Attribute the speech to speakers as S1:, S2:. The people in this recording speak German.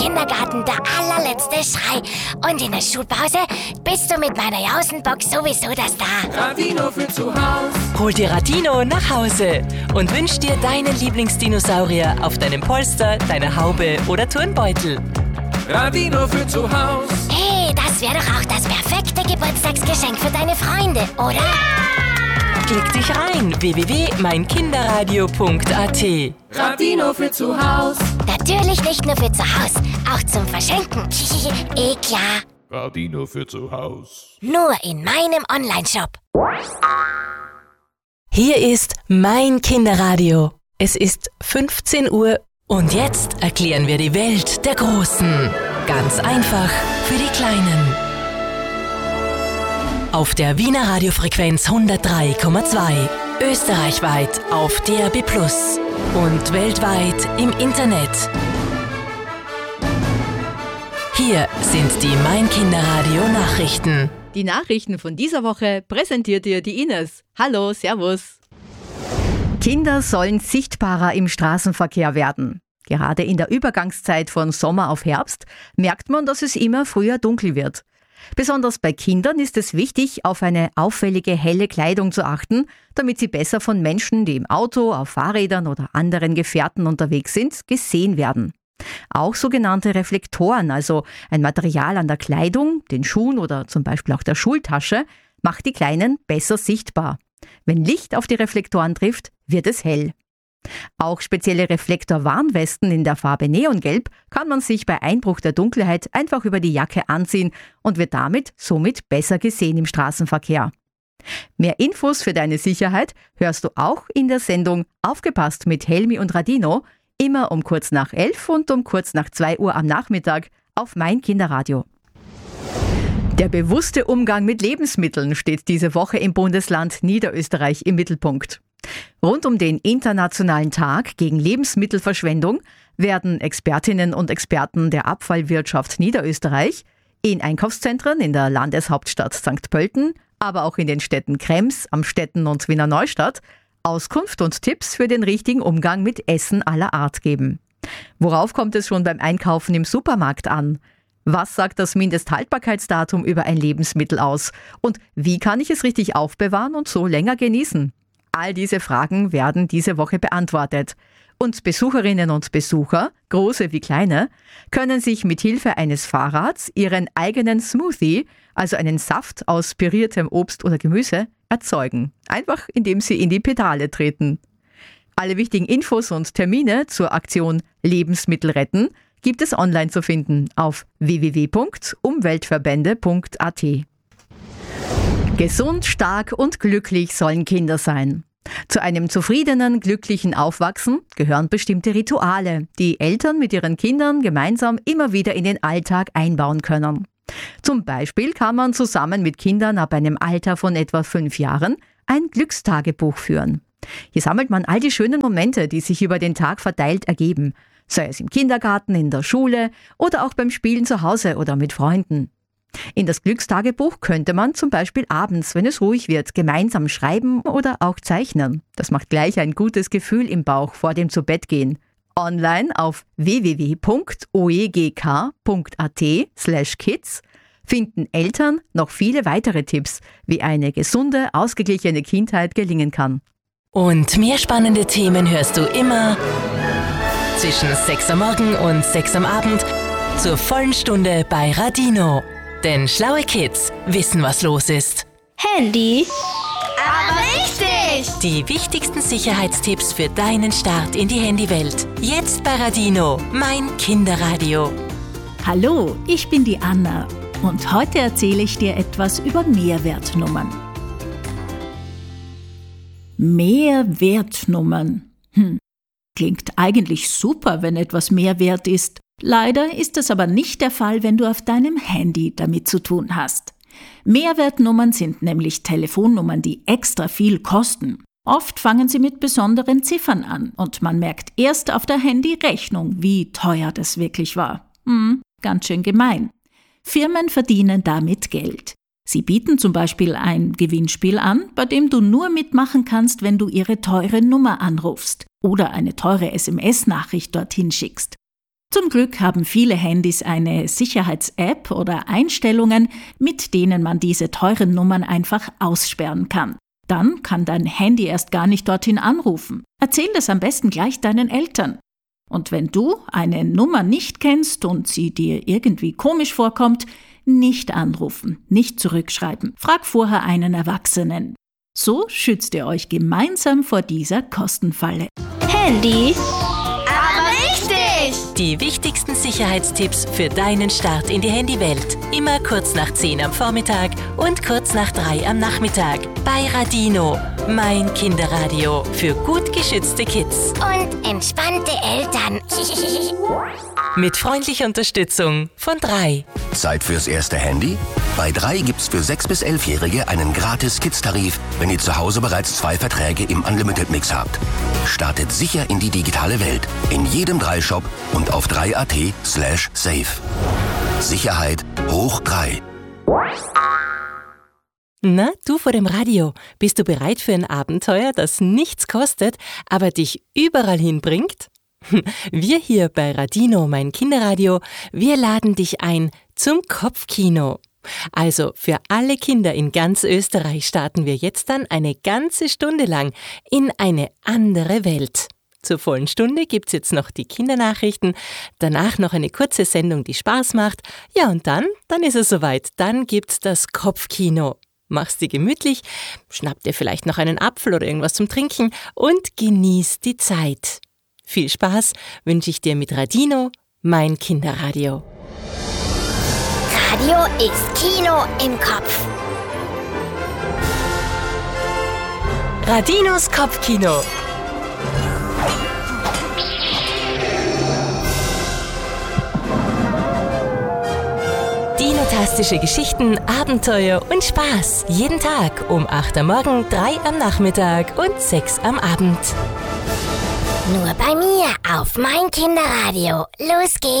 S1: Kindergarten der allerletzte Schrei. Und in der Schulpause bist du mit meiner Jausenbox sowieso das da.
S2: Radino für zu Haus.
S3: Hol dir Radino nach Hause und wünsch dir deinen Lieblingsdinosaurier auf deinem Polster, deiner Haube oder Turnbeutel.
S2: Radino für zu Haus.
S1: Hey, das wäre doch auch das perfekte Geburtstagsgeschenk für deine Freunde, oder? Ja!
S3: Klick dich rein, www.meinkinderradio.at.
S2: Radino für zu Haus.
S1: Natürlich nicht nur für zu Haus, auch zum Verschenken. Klar.
S2: Radino für zu Haus.
S1: Nur in meinem Onlineshop.
S3: Hier ist mein Kinderradio. Es ist 15 Uhr und jetzt erklären wir die Welt der Großen. Ganz einfach für die Kleinen. Auf der Wiener Radiofrequenz 103,2. Österreichweit auf DAB+ und weltweit im Internet. Hier sind die Mein Kinderradio Nachrichten.
S4: Die Nachrichten von dieser Woche präsentiert dir die Ines. Hallo, servus. Kinder sollen sichtbarer im Straßenverkehr werden. Gerade in der Übergangszeit von Sommer auf Herbst merkt man, dass es immer früher dunkel wird. Besonders bei Kindern ist es wichtig, auf eine auffällige helle Kleidung zu achten, damit sie besser von Menschen, die im Auto, auf Fahrrädern oder anderen Gefährten unterwegs sind, gesehen werden. Auch sogenannte Reflektoren, also ein Material an der Kleidung, den Schuhen oder zum Beispiel auch der Schultasche, macht die Kleinen besser sichtbar. Wenn Licht auf die Reflektoren trifft, wird es hell. Auch spezielle Reflektorwarnwesten in der Farbe Neongelb kann man sich bei Einbruch der Dunkelheit einfach über die Jacke anziehen und wird somit besser gesehen im Straßenverkehr. Mehr Infos für deine Sicherheit hörst du auch in der Sendung Aufgepasst mit Helmi und Radino, immer um kurz nach 11 und um kurz nach 2 Uhr am Nachmittag auf Mein Kinderradio. Der bewusste Umgang mit Lebensmitteln steht diese Woche im Bundesland Niederösterreich im Mittelpunkt. Rund um den Internationalen Tag gegen Lebensmittelverschwendung werden Expertinnen und Experten der Abfallwirtschaft Niederösterreich in Einkaufszentren in der Landeshauptstadt St. Pölten, aber auch in den Städten Krems, Amstetten und Wiener Neustadt Auskunft und Tipps für den richtigen Umgang mit Essen aller Art geben. Worauf kommt es schon beim Einkaufen im Supermarkt an? Was sagt das Mindesthaltbarkeitsdatum über ein Lebensmittel aus? Und wie kann ich es richtig aufbewahren und so länger genießen? All diese Fragen werden diese Woche beantwortet. Und Besucherinnen und Besucher, große wie kleine, können sich mit Hilfe eines Fahrrads ihren eigenen Smoothie, also einen Saft aus püriertem Obst oder Gemüse, erzeugen. Einfach indem sie in die Pedale treten. Alle wichtigen Infos und Termine zur Aktion Lebensmittel retten gibt es online zu finden auf www.umweltverbände.at. Gesund, stark und glücklich sollen Kinder sein. Zu einem zufriedenen, glücklichen Aufwachsen gehören bestimmte Rituale, die Eltern mit ihren Kindern gemeinsam immer wieder in den Alltag einbauen können. Zum Beispiel kann man zusammen mit Kindern ab einem Alter von etwa 5 Jahren ein Glückstagebuch führen. Hier sammelt man all die schönen Momente, die sich über den Tag verteilt ergeben, sei es im Kindergarten, in der Schule oder auch beim Spielen zu Hause oder mit Freunden. In das Glückstagebuch könnte man zum Beispiel abends, wenn es ruhig wird, gemeinsam schreiben oder auch zeichnen. Das macht gleich ein gutes Gefühl im Bauch vor dem Zubettgehen. Online auf www.oegk.at/kids finden Eltern noch viele weitere Tipps, wie eine gesunde, ausgeglichene Kindheit gelingen kann.
S3: Und mehr spannende Themen hörst du immer zwischen 6 am Morgen und 6 am Abend zur vollen Stunde bei Radino. Denn schlaue Kids wissen, was los ist.
S5: Handy? Aber richtig!
S3: Die wichtigsten Sicherheitstipps für deinen Start in die Handywelt. Jetzt bei Radino, mein Kinderradio.
S6: Hallo, ich bin die Anna und heute erzähle ich dir etwas über Mehrwertnummern. Mehrwertnummern. Klingt eigentlich super, wenn etwas mehr wert ist. Leider ist es aber nicht der Fall, wenn du auf deinem Handy damit zu tun hast. Mehrwertnummern sind nämlich Telefonnummern, die extra viel kosten. Oft fangen sie mit besonderen Ziffern an und man merkt erst auf der Handyrechnung, wie teuer das wirklich war. Ganz schön gemein. Firmen verdienen damit Geld. Sie bieten zum Beispiel ein Gewinnspiel an, bei dem du nur mitmachen kannst, wenn du ihre teure Nummer anrufst oder eine teure SMS-Nachricht dorthin schickst. Zum Glück haben viele Handys eine Sicherheits-App oder Einstellungen, mit denen man diese teuren Nummern einfach aussperren kann. Dann kann dein Handy erst gar nicht dorthin anrufen. Erzähl das am besten gleich deinen Eltern. Und wenn du eine Nummer nicht kennst und sie dir irgendwie komisch vorkommt, nicht anrufen, nicht zurückschreiben. Frag vorher einen Erwachsenen. So schützt ihr euch gemeinsam vor dieser Kostenfalle.
S5: Handy, aber richtig!
S3: Die wichtigsten Sicherheitstipps für deinen Start in die Handywelt. Immer kurz nach 10 am Vormittag und kurz nach 3 am Nachmittag. Bei Radino, mein Kinderradio für gut geschützte Kids.
S1: Und entspannte Eltern.
S3: Mit freundlicher Unterstützung von 3.
S7: Zeit fürs erste Handy? Bei 3 gibt's für 6- bis 11-Jährige einen gratis Kids-Tarif, wenn ihr zu Hause bereits 2 Verträge im Unlimited-Mix habt. Startet sicher in die digitale Welt. In jedem 3-Shop und auf 3.at/safe. Sicherheit hoch 3.
S3: Na, du vor dem Radio, bist du bereit für ein Abenteuer, das nichts kostet, aber dich überall hinbringt? Wir hier bei Radino, mein Kinderradio, wir laden dich ein zum Kopfkino. Also für alle Kinder in ganz Österreich starten wir jetzt dann eine ganze Stunde lang in eine andere Welt. Zur vollen Stunde gibt's jetzt noch die Kindernachrichten, danach noch eine kurze Sendung, die Spaß macht. Ja, und dann ist es soweit, dann gibt's das Kopfkino. Mach's dir gemütlich, schnapp dir vielleicht noch einen Apfel oder irgendwas zum Trinken und genieß die Zeit. Viel Spaß wünsche ich dir mit Radino, mein Kinderradio.
S1: Radio ist Kino im Kopf.
S3: Radinos Kopfkino. Dinotastische Geschichten, Abenteuer und Spaß. Jeden Tag um 8 am Morgen, 3 am Nachmittag und 6 am Abend.
S1: Nur bei mir auf mein Kinderradio. Los geht's.